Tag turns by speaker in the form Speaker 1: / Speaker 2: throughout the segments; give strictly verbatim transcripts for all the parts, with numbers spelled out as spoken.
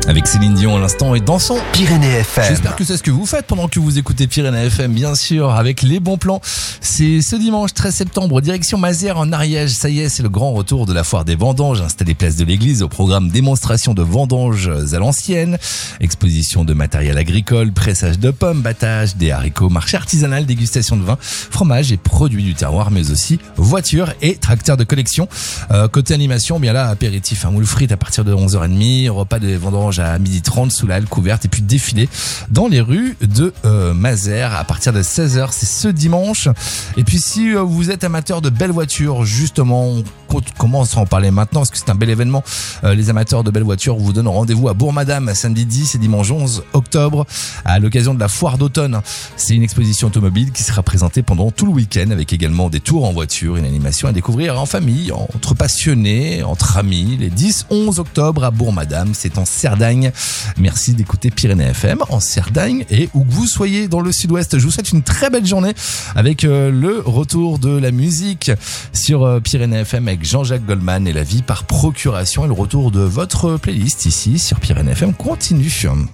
Speaker 1: Avec Céline Dion à l'instant et dans son
Speaker 2: Pyrénées F M.
Speaker 1: J'espère que c'est ce que vous faites pendant que vous écoutez Pyrénées F M, bien sûr, avec les bons plans. C'est ce dimanche treize septembre, direction Mazères en Ariège. Ça y est, c'est le grand retour de la foire des vendanges, installée place de l'église, au programme démonstration de vendanges à l'ancienne, exposition de matériel agricole, pressage de pommes, battage des haricots, marché artisanal, dégustation de vin, fromage et produits du terroir, mais aussi voitures et tracteurs de collection. Euh, côté animation, bien là, apéritif, un moule frites à partir de onze heures trente, repas des vendanges à midi trente sous la halle couverte et puis défilé dans les rues de euh, Mazères à partir de seize heures, c'est ce dimanche. Et puis si euh, vous êtes amateur de belles voitures, justement, on commence à en parler maintenant parce que c'est un bel événement. Euh, les amateurs de belles voitures vous donnent rendez-vous à Bourg-Madame samedi dix et dimanche onze octobre à l'occasion de la foire d'automne. C'est une exposition automobile qui sera présentée pendant tout le week-end avec également des tours en voiture, une animation à découvrir en famille, entre passionnés, entre amis, les dix onze octobre à Bourg-Madame, c'est en Cerdagne. Merci d'écouter Pyrénées F M en Cerdagne et où que vous soyez dans le sud-ouest. Je vous souhaite une très belle journée avec euh, le retour de la musique sur euh, Pyrénées F M avec Jean-Jacques Goldman et la vie par procuration et le retour de votre playlist ici sur Pyrénées F M continue.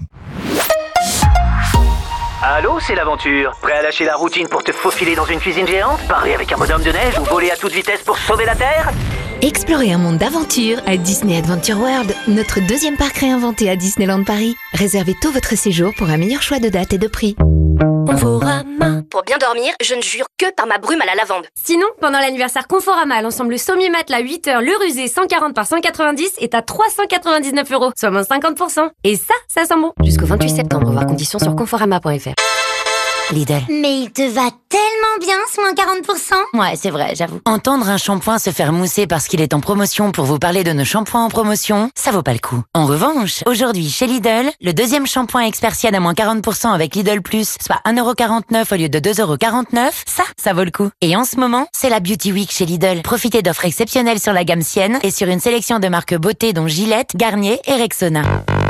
Speaker 3: Allô, c'est l'aventure. Prêt à lâcher la routine pour te faufiler dans une cuisine géante, parler avec un bonhomme de neige ou voler à toute vitesse pour sauver la Terre?
Speaker 4: Explorez un monde d'aventure à Disney Adventure World, notre deuxième parc réinventé à Disneyland Paris. Réservez tout votre séjour pour un meilleur choix de date et de prix.
Speaker 5: Conforama. Pour bien dormir, je ne jure que par ma brume à la lavande.
Speaker 6: Sinon, pendant l'anniversaire Conforama, l'ensemble sommier matelas huit heures Le Rusé cent quarante par cent quatre-vingt-dix est à trois cent quatre-vingt-dix-neuf euros, soit moins cinquante pour cent. Et ça, ça sent bon.
Speaker 5: Jusqu'au vingt-huit septembre, voir conditions sur conforama point f r. Lidl.
Speaker 7: Mais il te va tellement bien ce moins quarante pour cent.
Speaker 5: Ouais, c'est vrai, j'avoue. Entendre un shampoing se faire mousser parce qu'il est en promotion pour vous parler de nos shampoings en promotion, ça vaut pas le coup. En revanche, aujourd'hui, chez Lidl, le deuxième shampoing Expersienne à moins quarante pour cent avec Lidl Plus, soit un euro quarante-neuf au lieu de deux euros quarante-neuf, ça, ça vaut le coup. Et en ce moment, c'est la Beauty Week chez Lidl. Profitez d'offres exceptionnelles sur la gamme Sienne et sur une sélection de marques beauté dont Gillette, Garnier et Rexona.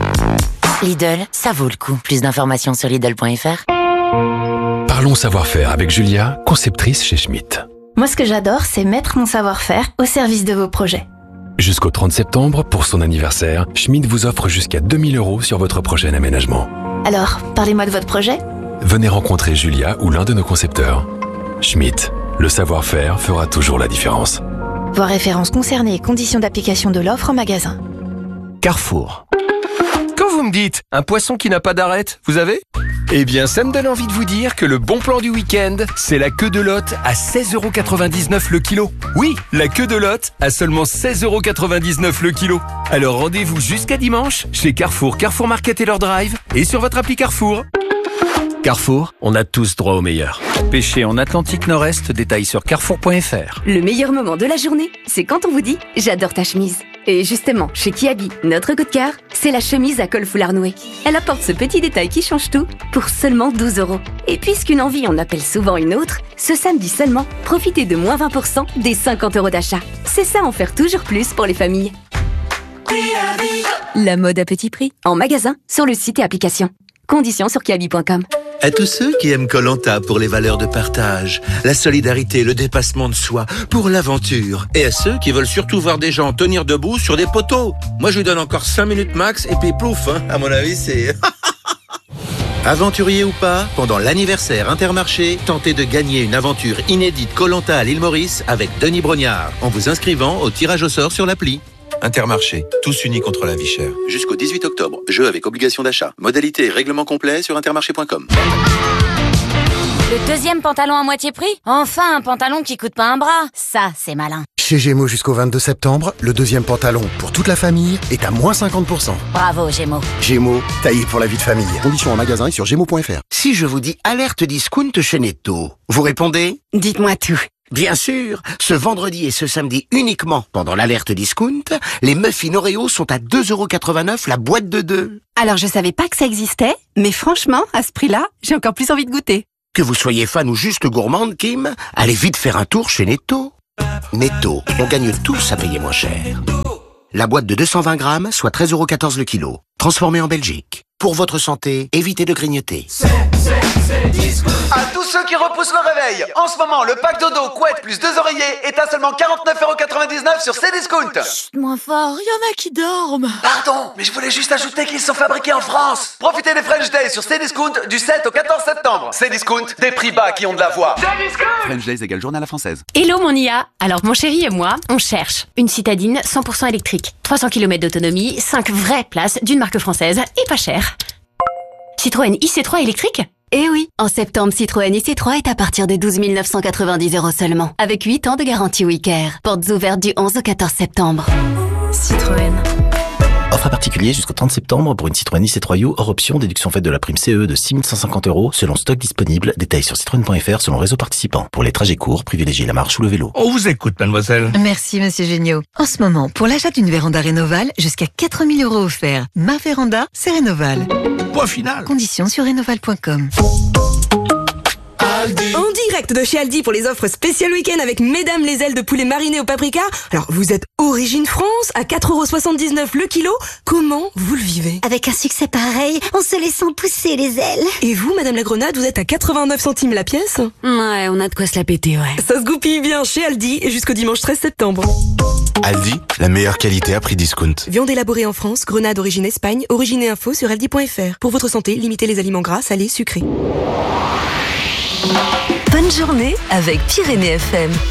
Speaker 5: Lidl, ça vaut le coup. Plus d'informations sur Lidl point f r.
Speaker 2: Parlons savoir-faire avec Julia, conceptrice chez Schmitt.
Speaker 4: Moi, ce que j'adore, c'est mettre mon savoir-faire au service de vos projets.
Speaker 2: Jusqu'au trente septembre, pour son anniversaire, Schmitt vous offre jusqu'à deux mille euros sur votre prochain aménagement.
Speaker 4: Alors, parlez-moi de votre projet.
Speaker 2: Venez rencontrer Julia ou l'un de nos concepteurs. Schmitt, le savoir-faire fera toujours la différence.
Speaker 4: Voir références concernées et conditions d'application de l'offre en magasin.
Speaker 8: Carrefour. Quand vous me dites un poisson qui n'a pas d'arête, vous avez ? Eh bien, ça me donne envie de vous dire que le bon plan du week-end, c'est la queue de lotte à seize euros quatre-vingt-dix-neuf le kilo. Oui, la queue de lotte à seulement seize euros quatre-vingt-dix-neuf le kilo. Alors rendez-vous jusqu'à dimanche chez Carrefour, Carrefour Market et leur drive et sur votre appli Carrefour. Carrefour, on a tous droit au meilleur. Pêcher en Atlantique Nord-Est, détails sur carrefour point f r.
Speaker 6: Le meilleur moment de la journée, c'est quand on vous dit « J'adore ta chemise ». Et justement, chez Kiabi, notre coup de cœur, c'est la chemise à col foulard noué. Elle apporte ce petit détail qui change tout pour seulement douze euros. Et puisqu'une envie en appelle souvent une autre, ce samedi seulement, profitez de moins vingt pour cent des cinquante euros d'achat. C'est ça en faire toujours plus pour les familles. La mode à petit prix, en magasin, sur le site et application. Conditions sur kiabi point com.
Speaker 9: À tous ceux qui aiment Koh Lanta pour les valeurs de partage, la solidarité, le dépassement de soi, pour l'aventure. Et à ceux qui veulent surtout voir des gens tenir debout sur des poteaux. Moi, je lui donne encore cinq minutes max et puis plouf, hein. À mon avis, c'est... Aventurier ou pas, pendant l'anniversaire Intermarché, tentez de gagner une aventure inédite Koh Lanta à l'île Maurice avec Denis Brognard, en vous inscrivant au tirage au sort sur l'appli. Intermarché, tous unis contre la vie chère. Jusqu'au dix-huit octobre, jeu avec obligation d'achat. Modalité et règlement complet sur intermarché point com.
Speaker 5: Le deuxième pantalon à moitié prix ? Enfin, un pantalon qui coûte pas un bras. Ça, c'est malin.
Speaker 10: Chez Gémeaux jusqu'au vingt-deux septembre, le deuxième pantalon pour toute la famille est à moins cinquante pour cent.
Speaker 5: Bravo, Gémeaux.
Speaker 10: Gémeaux, taillé pour la vie de famille. Conditions en magasin et sur gémeaux point f r.
Speaker 11: Si je vous dis alerte discount chez Netto, vous répondez ?
Speaker 5: Dites-moi tout.
Speaker 11: Bien sûr, ce vendredi et ce samedi uniquement pendant l'alerte discount, les muffins Oreo sont à deux euros quatre-vingt-neuf la boîte de deux.
Speaker 6: Alors je savais pas que ça existait, mais franchement, à ce prix-là, j'ai encore plus envie de goûter.
Speaker 11: Que vous soyez fan ou juste gourmande, Kim, allez vite faire un tour chez Netto. Netto, on gagne tous à payer moins cher. La boîte de deux cent vingt grammes, soit treize euros quatorze le kilo, transformée en Belgique. Pour votre santé, évitez de grignoter.
Speaker 12: C'est, c'est, c'est Discount. À tous ceux qui repoussent le réveil, en ce moment, le pack dodo couette plus deux oreillers est à seulement quarante-neuf euros quatre-vingt-dix-neuf sur Cdiscount.
Speaker 13: Chut, moins fort, y en a qui dorment.
Speaker 12: Pardon, mais je voulais juste ajouter qu'ils sont fabriqués en France. Profitez des French Days sur Cdiscount du sept au quatorze septembre. Cdiscount, des prix bas qui ont de la voix. Cdiscount.
Speaker 14: French Days égale journée à la française.
Speaker 6: Hello mon I A. Alors mon chéri et moi, on cherche une citadine cent pour cent électrique, trois cents kilomètres d'autonomie, cinq vraies places d'une marque française et pas cher. Citroën I C trois électrique ?
Speaker 15: Eh oui, en septembre, Citroën I C trois est à partir de douze mille neuf cent quatre-vingt-dix euros seulement, avec huit ans de garantie WeCare. Portes ouvertes du onze au quatorze septembre.
Speaker 6: Citroën.
Speaker 16: Offre à particulier jusqu'au trente septembre pour une Citroën I C trois U hors option, déduction faite de la prime C E de six mille cent cinquante euros selon stock disponible. Détails sur citroën point f r selon réseau participant. Pour les trajets courts, privilégiez la marche ou le vélo.
Speaker 17: On vous écoute, mademoiselle.
Speaker 18: Merci, monsieur Géniaud. En ce moment, pour l'achat d'une véranda Rénoval, jusqu'à quatre mille euros offerts. Ma véranda, c'est Rénoval.
Speaker 17: Point final.
Speaker 18: Conditions sur rénoval point com.
Speaker 19: Aldi. En direct de chez Aldi pour les offres spéciales week-end avec Mesdames les ailes de poulet marinées au paprika. Alors, vous êtes origine France à quatre euros soixante-dix-neuf le kilo. Comment vous le vivez?
Speaker 7: Avec un succès pareil, en se laissant pousser les ailes.
Speaker 19: Et vous, Madame la Grenade, vous êtes à quatre-vingt-neuf centimes la pièce?
Speaker 15: Ouais, on a de quoi se la péter, ouais.
Speaker 19: Ça se goupille bien chez Aldi et jusqu'au dimanche treize septembre.
Speaker 20: Aldi, la meilleure qualité à prix discount.
Speaker 19: Viande élaborée en France, grenade origine Espagne, origine et info sur aldi point f r. Pour votre santé, limitez les aliments gras, salés, sucrés.
Speaker 18: Bonne journée avec Pyrénées F M.